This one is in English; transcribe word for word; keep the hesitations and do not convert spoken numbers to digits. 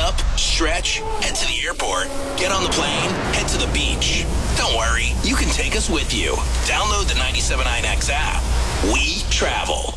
up, stretch, head to the airport, get on the plane, head to the beach. Don't worry, you can take us with you. Download the ninety-seven point nine X app. We travel.